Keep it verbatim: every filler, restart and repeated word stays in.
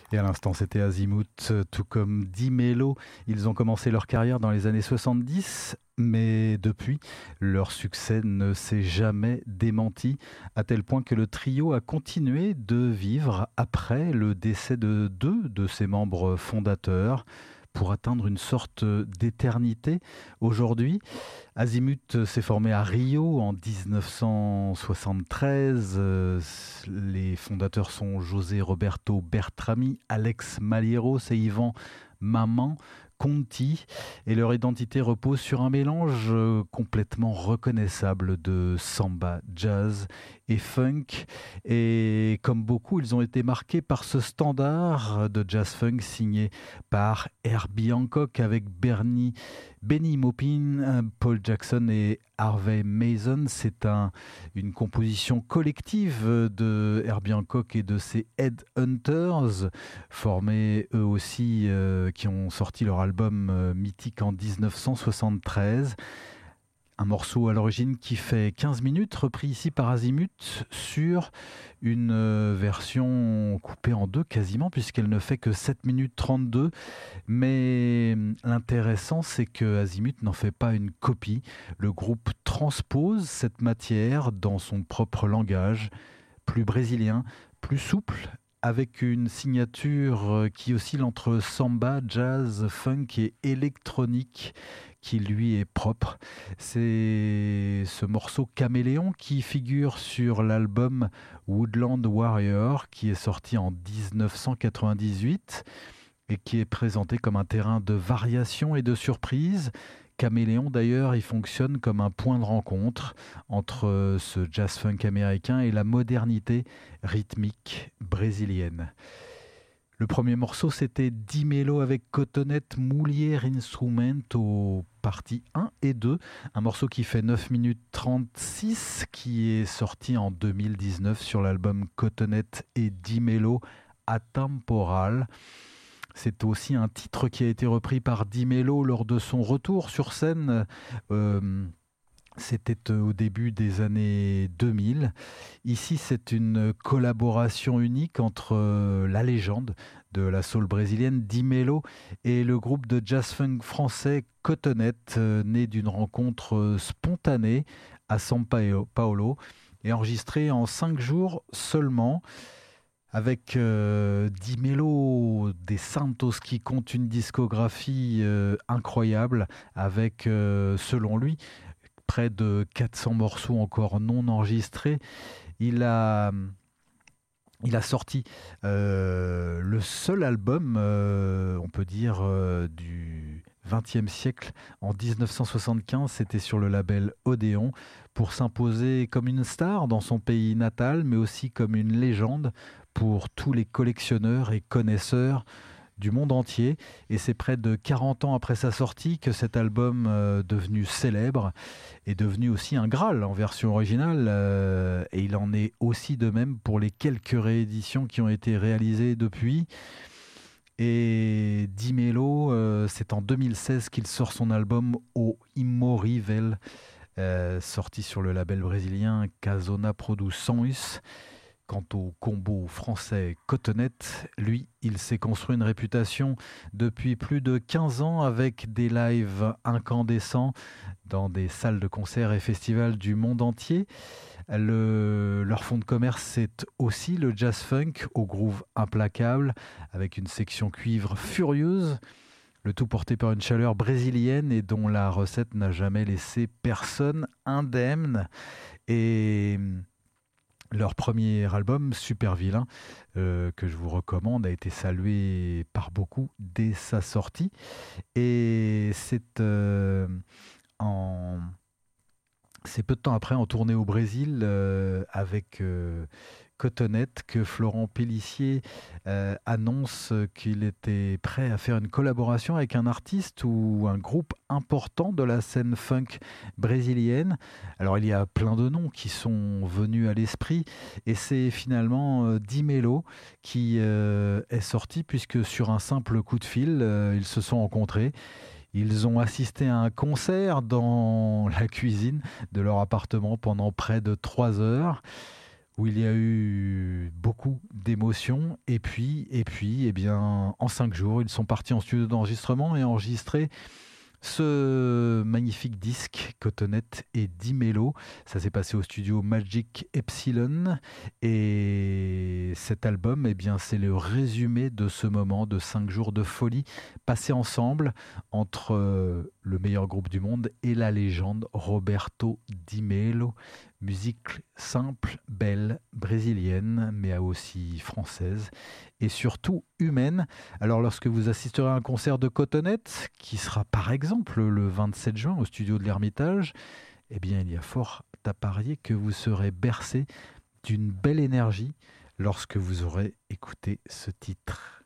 Et à l'instant, c'était Azimuth, tout comme Di Mello. Ils ont commencé leur carrière dans les années soixante-dix, mais depuis, leur succès ne s'est jamais démenti, à tel point que le trio a continué de vivre après le décès de deux de ses membres fondateurs, pour atteindre une sorte d'éternité. Aujourd'hui, Azimuth s'est formé à Rio en dix-neuf cent soixante-treize. Euh, les fondateurs sont José Roberto Bertrami, Alex Malheiros et Ivan Maman Conti, et leur identité repose sur un mélange euh, complètement reconnaissable de samba, jazz et funk. Et comme beaucoup, ils ont été marqués par ce standard de jazz funk signé par Herbie Hancock avec Bernie, Benny Maupin, Paul Jackson et Harvey Mason. C'est un, une composition collective de Herbie Hancock et de ses Headhunters, formés eux aussi, euh, qui ont sorti leur album euh, mythique en dix-neuf cent soixante-treize. Un morceau à l'origine qui fait quinze minutes, repris ici par Azimuth sur une euh, version coupée en deux quasiment, puisqu'elle ne fait que sept minutes trente-deux. Mais l'intéressant, c'est que Azimuth n'en fait pas une copie. Le groupe transpose cette matière dans son propre langage, plus brésilien, plus souple, avec une signature qui oscille entre samba, jazz, funk et électronique, qui lui est propre. C'est ce morceau Caméléon qui figure sur l'album Woodland Warrior, qui est sorti en dix-neuf cent quatre-vingt-dix-huit et qui est présenté comme un terrain de variation et de surprise. Caméléon, d'ailleurs, il fonctionne comme un point de rencontre entre ce jazz-funk américain et la modernité rythmique brésilienne. Le premier morceau, c'était Di Mello avec Cotonete Mulher Instrumento, partie un et deux. Un morceau qui fait neuf minutes trente-six, qui est sorti en deux mille dix-neuf sur l'album Cotonete et Di Mello Atemporal. C'est aussi un titre qui a été repris par Di Mello lors de son retour sur scène. Euh, C'était au début des années deux mille. Ici, c'est une collaboration unique entre la légende de la soul brésilienne Di Mello et le groupe de jazz-funk français Cotonete, né d'une rencontre spontanée à São Paulo et enregistré en cinq jours seulement. Avec euh, Di Mello des Santos qui compte une discographie euh, incroyable avec, euh, selon lui, près de quatre cents morceaux encore non enregistrés. Il a, il a sorti euh, le seul album, euh, on peut dire, euh, du vingtième siècle en dix-neuf cent soixante-quinze. C'était sur le label Odéon, pour s'imposer comme une star dans son pays natal, mais aussi comme une légende pour tous les collectionneurs et connaisseurs du monde entier. Et c'est près de quarante ans après sa sortie que cet album, euh, devenu célèbre, est devenu aussi un Graal en version originale. Euh, et il en est aussi de même pour les quelques rééditions qui ont été réalisées depuis. Et Di Mello, euh, c'est en deux mille seize qu'il sort son album O Immorível, euh, sorti sur le label brésilien Casona Produções. Quant au combo français Cotonete, lui, il s'est construit une réputation depuis plus de quinze ans avec des lives incandescents dans des salles de concert et festivals du monde entier. Le, leur fond de commerce, c'est aussi le jazz funk au groove implacable, avec une section cuivre furieuse, le tout porté par une chaleur brésilienne et dont la recette n'a jamais laissé personne indemne. Et leur premier album, Super Vilain, euh, que je vous recommande, a été salué par beaucoup dès sa sortie. Et c'est euh, en... C'est peu de temps après, en tournée au Brésil, euh, avec euh, Cotonete, que Florent Pélissier euh, annonce qu'il était prêt à faire une collaboration avec un artiste ou un groupe important de la scène funk brésilienne. Alors il y a plein de noms qui sont venus à l'esprit, et c'est finalement euh, Di Mello qui euh, est sorti, puisque sur un simple coup de fil, euh, ils se sont rencontrés. Ils ont assisté à un concert dans la cuisine de leur appartement pendant près de trois heures. où il y a eu beaucoup d'émotions. Et puis, et puis, eh bien, en cinq jours, ils sont partis en studio d'enregistrement et enregistré ce magnifique disque Cotonette et Dimelo. Ça s'est passé au studio Magic Epsilon. Et cet album, eh bien, c'est le résumé de ce moment de cinq jours de folie passés ensemble entre euh, le meilleur groupe du monde et la légende Roberto Dimelo. Musique simple, belle, brésilienne, mais aussi française et surtout humaine. Alors lorsque vous assisterez à un concert de Cotonette, qui sera par exemple le vingt-sept juin au studio de l'Ermitage, eh bien il y a fort à parier que vous serez bercé d'une belle énergie lorsque vous aurez écouté ce titre.